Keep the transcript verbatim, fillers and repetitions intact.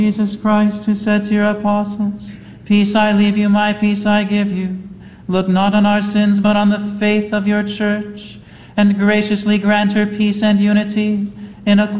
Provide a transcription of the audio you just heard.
Jesus Christ, who said to your apostles, "Peace I leave you, my peace I give you," look not on our sins, but on the faith of your church, and graciously grant her peace and unity in accordance